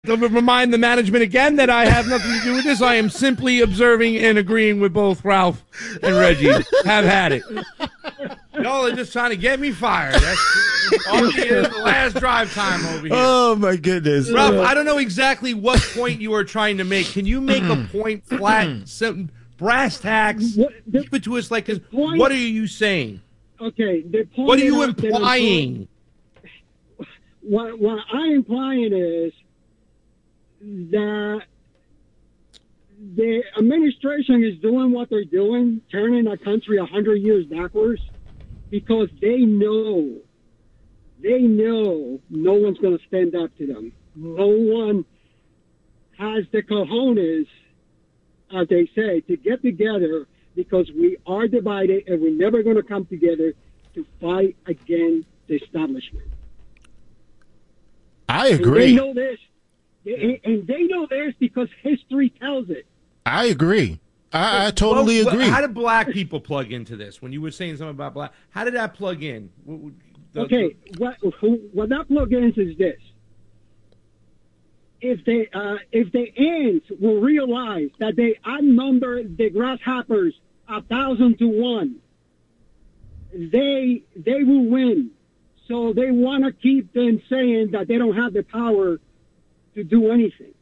To remind the management again that I have nothing to do with this. I am simply observing and agreeing with both Ralph and Reggie. Have had it. Y'all are just trying to get me fired. That's off the last drive time over here. Oh, my goodness. Ralph, I don't know exactly what point you are trying to make. Can you make a point flat, brass tacks? Keep it to us like this. What are you saying? Okay. The point what are you implying? What I'm implying is that the administration is doing what they're doing, turning our country 100 years backwards, because they know no one's going to stand up to them. No one has the cojones, as they say, to get together, because we are divided and we're never going to come together to fight against the establishment. I agree. And they know this. And they know this because history tells it. I agree. I totally agree. How did black people plug into this? When you were saying something about black, how did that plug in? What that plug in is this. If the ants will realize that they outnumber the grasshoppers 1,000 to 1, they will win. So they want to keep them saying that they don't have the power to do anything.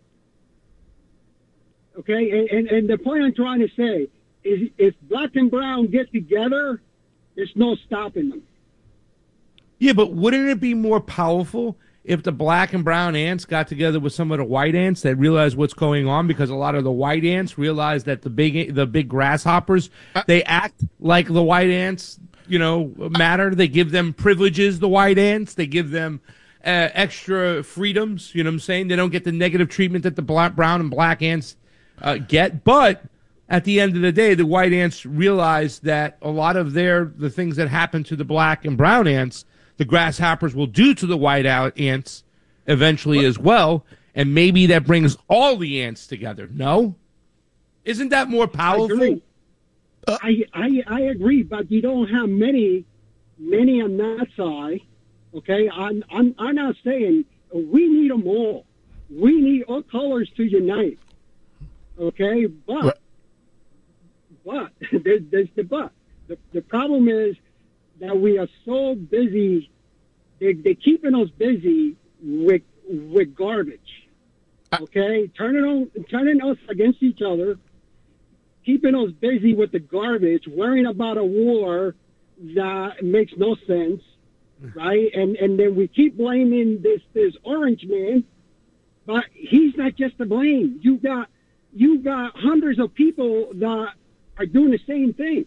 Okay? And the point I'm trying to say is if black and brown get together, there's no stopping them. Yeah, but wouldn't it be more powerful if the black and brown ants got together with some of the white ants that realize what's going on? Because a lot of the white ants realize that the big grasshoppers, they act like the white ants, matter. They give them privileges, the white ants. They give them extra freedoms, you know what I'm saying? They don't get the negative treatment that the brown and black ants get. But at the end of the day, the white ants realize that a lot of the things that happen to the black and brown ants, the grasshoppers will do to the white ants eventually as well. And maybe that brings all the ants together. No? Isn't that more powerful? I agree, but you don't have many on that side. Okay, I'm not saying we need them all. We need all colors to unite. Okay, but there's the but. The problem is that we are so busy. They're keeping us busy with garbage. Okay, turning us against each other, keeping us busy with the garbage, worrying about a war that makes no sense. Right, and then we keep blaming this orange man, but he's not just to blame. You got hundreds of people that are doing the same thing.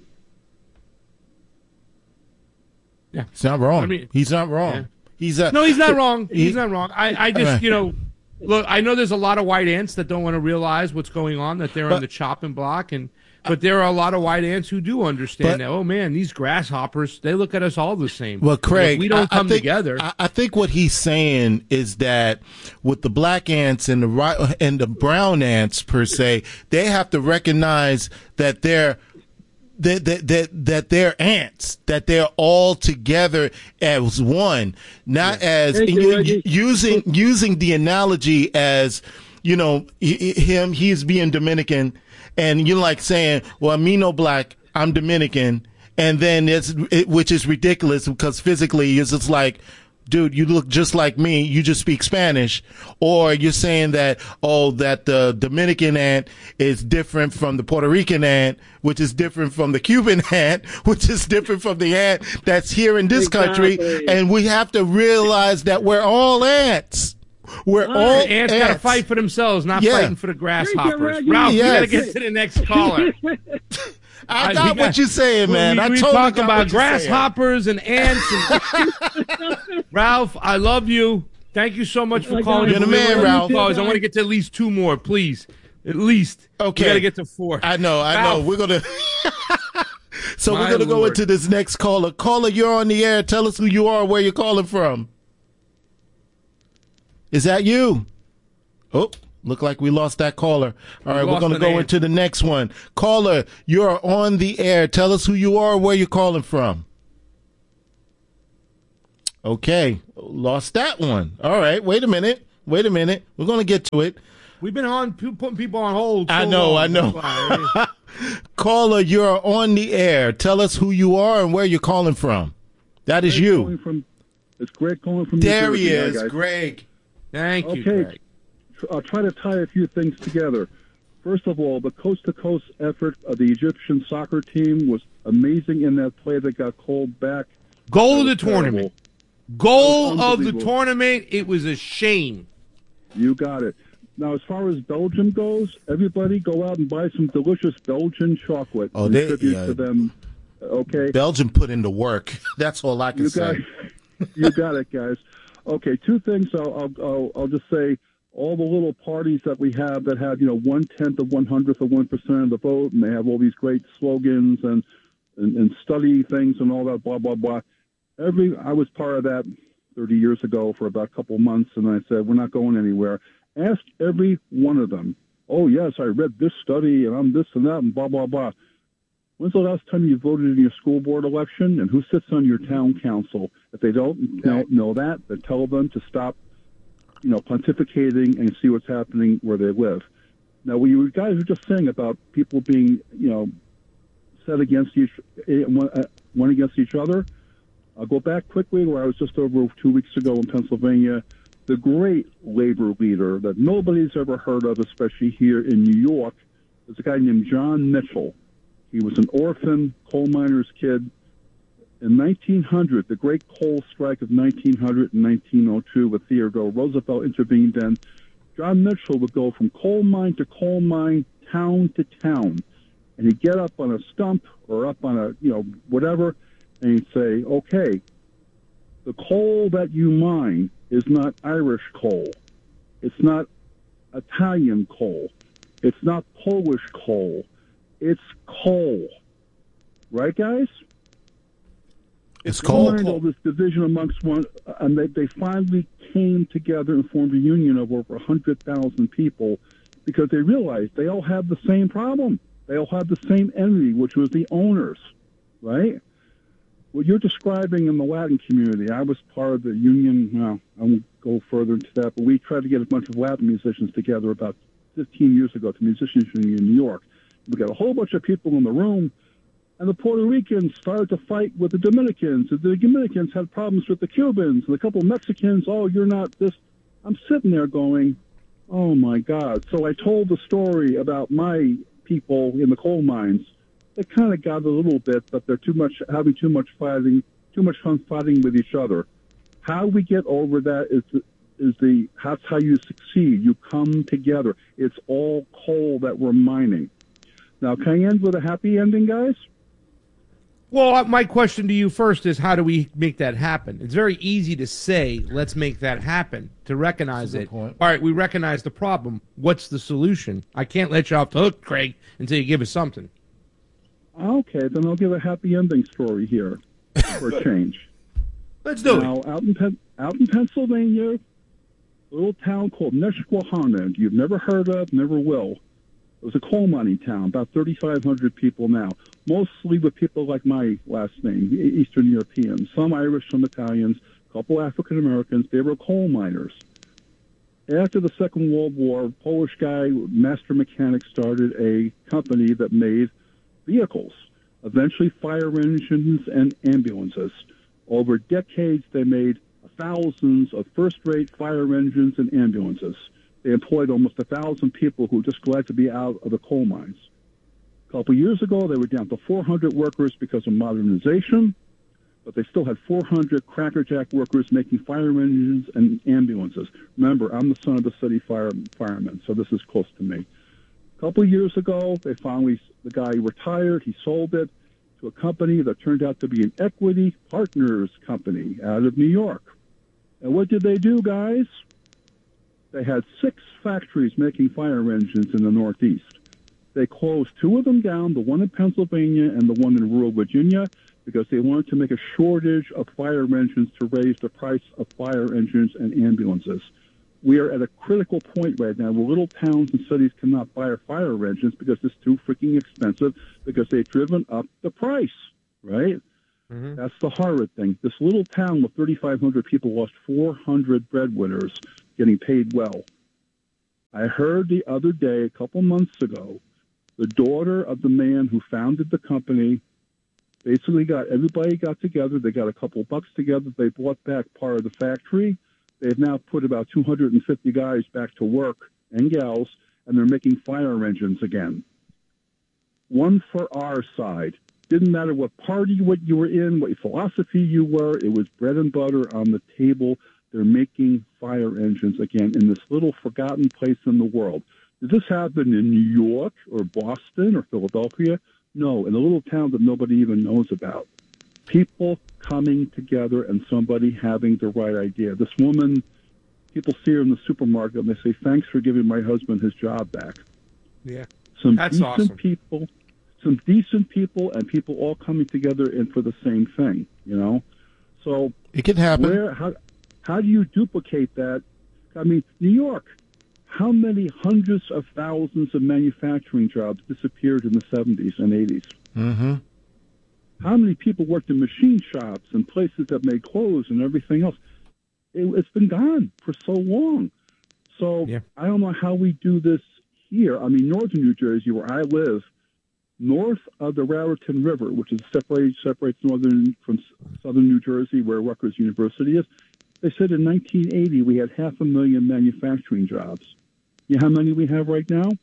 Yeah, he's not wrong. I mean, he's not wrong. Yeah. No, he's not wrong. He's not wrong. I just look. I know there's a lot of white ants that don't want to realize what's going on, that they're on the chopping block, but there are a lot of white ants who do understand that. Oh man, these grasshoppers, they look at us all the same. Well, Craig, we don't come together. I think what he's saying is that with the black ants and the brown ants per se, they have to recognize that they're ants, that they're all together as one, not as using the analogy as he's being Dominican. And you're like saying, well, me no black, I'm Dominican. And then which is ridiculous because physically it's just like, dude, you look just like me. You just speak Spanish. Or you're saying that the Dominican ant is different from the Puerto Rican ant, which is different from the Cuban ant, which is different from the ant that's here in this country. And we have to realize that we're all ants. We're all ants got to fight for themselves, not fighting for the grasshoppers. Ralph, we got to get to the next caller. I got what you're saying, man. We talk about grasshoppers and ants. Ralph, I love you. Thank you so much for calling. You're the man, Ralph. I want to get to at least 2 more, please. At least. Okay. We got to get to 4. I know. We're going to... So we're going to go into this next caller. Caller, you're on the air. Tell us who you are, where you're calling from. Is that you? Oh, look like we lost that caller. All right, we're going to go into the next one. Caller, you're on the air. Tell us who you are, where you're calling from. Okay, lost that one. All right, wait a minute. Wait a minute. We're going to get to it. We've been putting people on hold. I know. Caller, you're on the air. Tell us who you are and where you're calling from. That is you. It's Greg calling from There New Jersey. There he is, Greg. Thank you, Greg. I'll try to tie a few things together. First of all, the coast-to-coast effort of the Egyptian soccer team was amazing in that play that got called back. Goal of the tournament. Goal of the tournament. It was a shame. You got it. Now, as far as Belgium goes, everybody go out and buy some delicious Belgian chocolate. Oh, tribute to them. Okay. Belgium put in the work. That's all I can say. You got it, guys. Okay, two things. I'll just say. All the little parties that we have that have, 1/10 of 100th of 1% of the vote, and they have all these great slogans and study things and all that, blah, blah, blah. I was part of that 30 years ago for about a couple months, and I said, we're not going anywhere. Ask every one of them, oh, yes, I read this study, and I'm this and that, and blah, blah, blah. When's the last time you voted in your school board election, and who sits on your town council? If they don't know that, then tell them to stop pontificating and see what's happening where they live. Now, what you guys were just saying about people being, set against one against each other, I'll go back quickly where I was just over 2 weeks ago in Pennsylvania. The great labor leader that nobody's ever heard of, especially here in New York, is a guy named John Mitchell. He was an orphan coal miner's kid. In 1900, the great coal strike of 1900 and 1902 with Theodore Roosevelt intervened then, John Mitchell would go from coal mine to coal mine, town to town. And he'd get up on a stump or up on a, whatever, and he'd say, okay, the coal that you mine is not Irish coal. It's not Italian coal. It's not Polish coal. It's coal. Right, guys? It's coal. All this division amongst one, and they finally came together and formed a union of over 100,000 people because they realized they all had the same problem. They all had the same enemy, which was the owners, right? What you're describing in the Latin community, I was part of the union. Well, I won't go further into that, but we tried to get a bunch of Latin musicians together about 15 years ago at the Musicians Union in New York. We got a whole bunch of people in the room. And the Puerto Ricans started to fight with the Dominicans. And the Dominicans had problems with the Cubans. And a couple of Mexicans, oh, you're not this. I'm sitting there going, oh, my God. So I told the story about my people in the coal mines. They kind of got a little bit, but they're having too much fun fighting with each other. How we get over that that's how you succeed. You come together. It's all coal that we're mining. Now, can I end with a happy ending, guys? Well, my question to you first is, how do we make that happen? It's very easy to say, let's make that happen, to recognize it. All right, we recognize the problem. What's the solution? I can't let you off the hook, Craig, until you give us something. Okay, then I'll give a happy ending story here for a change. Let's do it. Now, out in Pennsylvania, a little town called Nesquehanna. You've never heard of, never will. It was a coal mining town, about 3,500 people now, mostly with people like my last name, Eastern Europeans, some Irish, some Italians, a couple African Americans. They were coal miners. After the Second World War, a Polish guy, master mechanic, started a company that made vehicles, eventually fire engines and ambulances. Over decades, they made thousands of first-rate fire engines and ambulances. They employed almost 1,000 people who were just glad to be out of the coal mines. A couple years ago, they were down to 400 workers because of modernization, but they still had 400 crackerjack workers making fire engines and ambulances. Remember, I'm the son of a city fireman, so this is close to me. A couple years ago, the guy retired. He sold it to a company that turned out to be an equity partners company out of New York. And what did they do, guys? They had 6 factories making fire engines in the Northeast. They closed 2 of them down, the one in Pennsylvania and the one in rural Virginia, because they wanted to make a shortage of fire engines to raise the price of fire engines and ambulances. We are at a critical point right now where little towns and cities cannot buy fire engines because it's too freaking expensive because they've driven up the price, right? That's the horrid thing. This little town with 3,500 people lost 400 breadwinners getting paid well. I heard the other day, a couple months ago, the daughter of the man who founded the company basically everybody got together. They got a couple bucks together. They bought back part of the factory. They've now put about 250 guys back to work and gals, and they're making fire engines again. One for our side. Didn't matter what party what you were in, what philosophy you were. It was bread and butter on the table. They're making fire engines again in this little forgotten place in the world. Did this happen in New York or Boston or Philadelphia? No, in a little town that nobody even knows about. People coming together and somebody having the right idea. This woman, people see her in the supermarket and they say, "Thanks for giving my husband his job back." Yeah, that's awesome. Some decent people and people all coming together and for the same thing, So it can happen. How do you duplicate that? I mean, New York, how many hundreds of thousands of manufacturing jobs disappeared in the 70s and 80s? Mm-hmm. How many people worked in machine shops and places that made clothes and everything else? It's been gone for so long. So I don't know how we do this here. I mean, northern New Jersey, where I live, north of the Raritan River, which is separates northern from southern New Jersey, where Rutgers University is, they said in 1980 we had 500,000 manufacturing jobs. You know how many we have right now?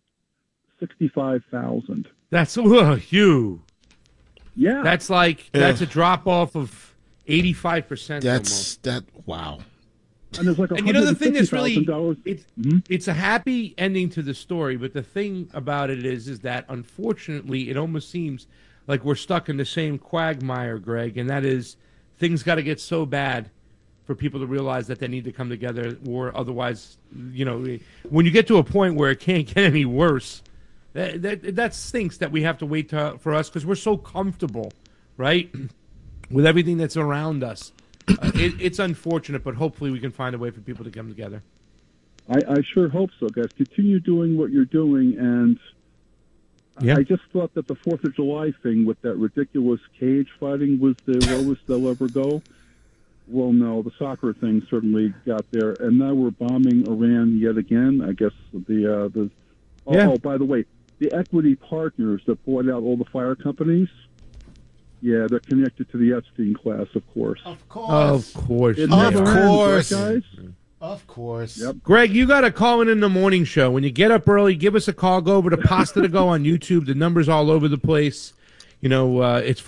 65,000. That's you. Yeah. That's that's a drop off of 85%. That's wow. And there's like and the thing that's really mm-hmm. It's a happy ending to the story, but the thing about it is that unfortunately it almost seems like we're stuck in the same quagmire, Greg, and that is things got to get so bad for people to realize that they need to come together, or otherwise, when you get to a point where it can't get any worse, that stinks that we have to wait for us because we're so comfortable, right, with everything that's around us. It's unfortunate, but hopefully we can find a way for people to come together. I sure hope so, guys. Continue doing what you're doing, and I just thought that the 4th of July thing with that ridiculous cage fighting was the lowest they'll ever go. Well, no, the soccer thing certainly got there, and now we're bombing Iran yet again. I guess Oh, by the way, the equity partners that bought out all the fire companies, they're connected to the Epstein class, of course. Of course. Of course. Guys. Of course. Yep. Greg, you got to call in the morning show. When you get up early, give us a call. Go over to Pasta to Go on YouTube. The number's all over the place. It's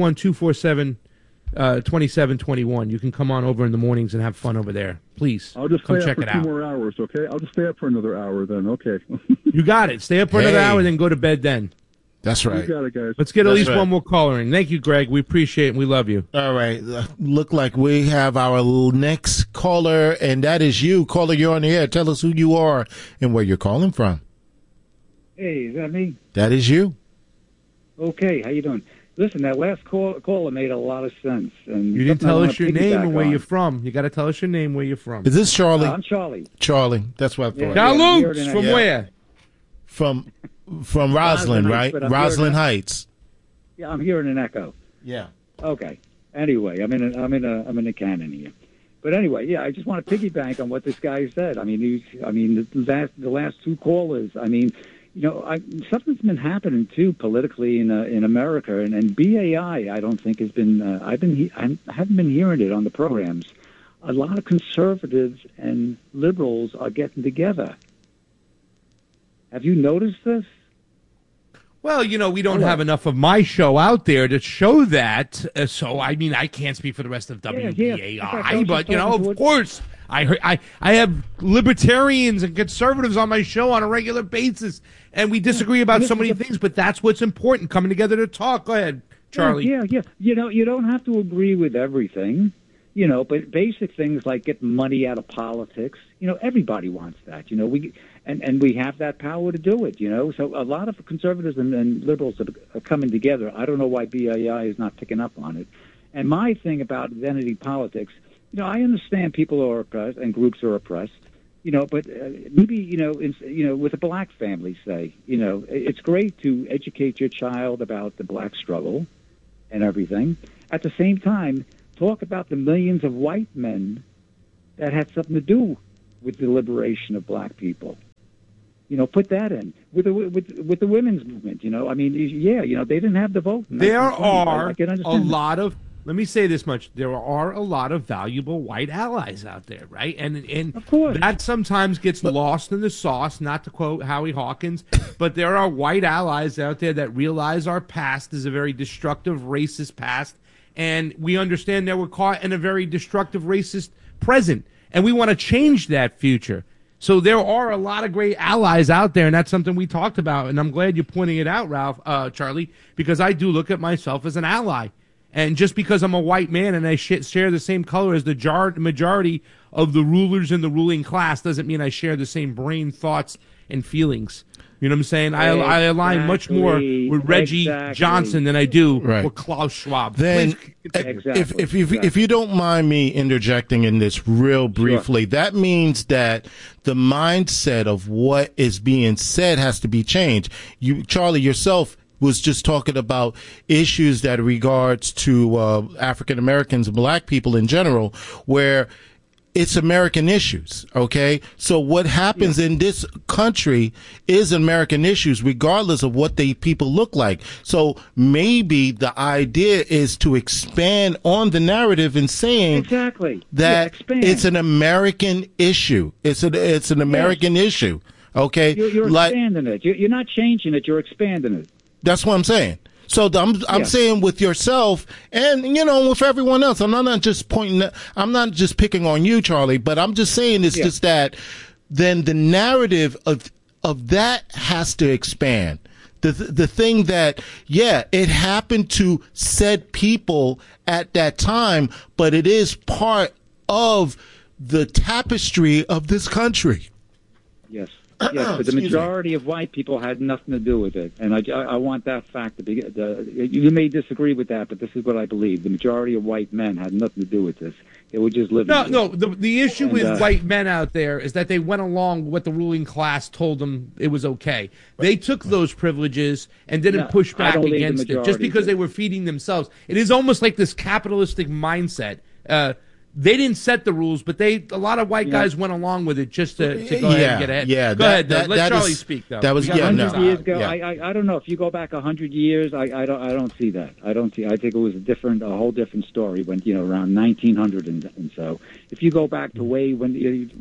561-247-2721. You can come on over in the mornings and have fun over there. Please, I'll just come stay check up it for out. 2 more hours, okay? I'll just stay up for another hour then, okay? You got it. Stay up for another hour, then go to bed then. That's right. You got it, guys. Let's get at least one more caller in. Thank you, Greg. We appreciate it and we love you. All right. Look like we have our next caller, and that is you. Caller, you're on the air. Tell us who you are and where you're calling from. Hey, is that me? That is you. Okay, how you doing? Listen, that last caller made a lot of sense. And you didn't tell us your name and where you're from. You got to tell us your name, where you're from. Is this Charlie? I'm Charlie. Charlie. That's what I thought. Charlie, from where? From Roslyn, right? Roslyn Heights. Yeah, I'm hearing an echo. Yeah. Okay. Anyway, I'm in a cannon here. But anyway, I just want to piggyback on what this guy said. I mean, the last two callers. I mean, something's been happening too politically in America, and BAI I don't think has been. I haven't been hearing it on the programs. A lot of conservatives and liberals are getting together. Have you noticed this? Well, we don't have enough of my show out there to show that. So, I mean, I can't speak for the rest of WBAI, but, of course, I have libertarians and conservatives on my show on a regular basis, and we disagree about so many things, but that's what's important, coming together to talk. Go ahead, Charlie. Yeah. You don't have to agree with everything, but basic things like getting money out of politics, everybody wants that. And we have that power to do it, So a lot of conservatives and liberals are coming together. I don't know why BAI is not picking up on it. And my thing about identity politics, I understand people are oppressed and groups are oppressed, but maybe, with a black family, say, it's great to educate your child about the black struggle and everything. At the same time, talk about the millions of white men that had something to do with the liberation of black people. Put that in with the women's movement. I mean, they didn't have the vote. There are a lot of. Let me say this much: there are a lot of valuable white allies out there, right? And of course, that sometimes gets lost in the sauce. Not to quote Howie Hawkins, but there are white allies out there that realize our past is a very destructive, racist past, and we understand that we're caught in a very destructive, racist present, and we want to change that future. So there are a lot of great allies out there, and that's something we talked about. And I'm glad you're pointing it out, Ralph, Charlie, because I do look at myself as an ally. And just because I'm a white man and I share the same color as the majority of the rulers in the ruling class doesn't mean I share the same brain, thoughts, and feelings. You know what I'm saying? Exactly. I align much more with Reggie Johnson than I do with Klaus Schwab. Then, if you don't mind me interjecting in this real briefly, that means that the mindset of what is being said has to be changed. You, Charlie, yourself was just talking about issues that regards to African Americans and black people in general, where it's American issues, okay? So what happens in this country is American issues, regardless of what the people look like. So maybe the idea is to expand on the narrative and saying that it's an American issue. It's an American issue, okay? You're expanding it. You're not changing it. You're expanding it. That's what I'm saying. So I'm saying with yourself and, with everyone else, I'm not just picking on you, Charlie, but I'm just saying it's just that then the narrative of that has to expand. The thing that, it happened to said people at that time, but it is part of the tapestry of this country. Yes. Yes, but the majority of white people had nothing to do with it, and I want that fact to be. You may disagree with that, but this is what I believe: the majority of white men had nothing to do with this. They were just living. No. The issue with white men out there is that they went along with what the ruling class told them it was okay. They took those privileges and didn't push back against it just because they were feeding themselves. It is almost like this capitalistic mindset. They didn't set the rules, but a lot of white guys went along with it just to go ahead and get ahead. Yeah, go ahead. Let Charlie speak, though. That was 100 years ago. I don't know if you go back 100 years. I don't see that. I think it was a whole different story when around 1900 and so. If you go back to way when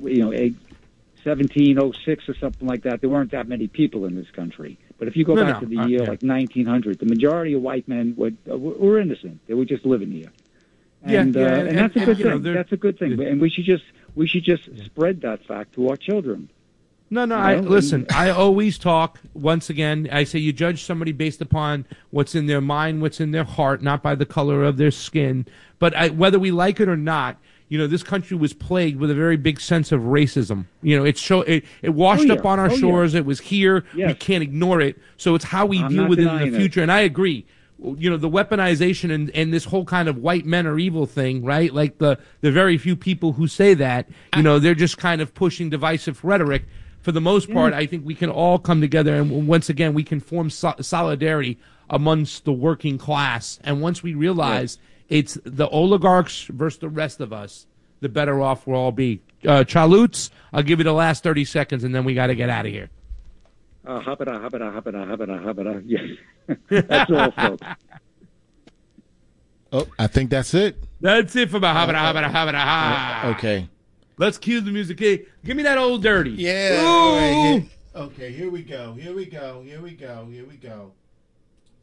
1706 or something like that, there weren't that many people in this country. But if you go back to the year like 1900, the majority of white men were innocent. They were just living here. And that's a good thing. That's a good thing, and we should just spread that fact to our children. No. Listen. I always talk. Once again, I say you judge somebody based upon what's in their mind, what's in their heart, not by the color of their skin. But whether we like it or not, this country was plagued with a very big sense of racism. It washed up on our shores. It was here. Yes. We can't ignore it. So it's how we deal with it in the future. And I agree. The weaponization and this whole kind of white men are evil thing, right? Like the very few people who say that, they're just kind of pushing divisive rhetoric. For the most part, I think we can all come together and once again, we can form solidarity amongst the working class. And once we realize it's the oligarchs versus the rest of us, the better off we'll all be. Chalutz, I'll give you the last 30 seconds and then we got to get out of here. Habada. Yes. That's all, folks. Oh, I think that's it. That's it for my habada. Okay. Let's cue the music. Hey, give me that old dirty. Yeah. All right, okay, here we go.